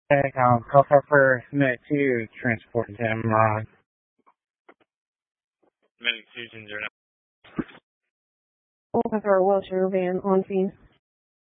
Okay, call for Medic 2, transport to Emerald. Medic 2, 10-0. Officer Wilshire van on scene.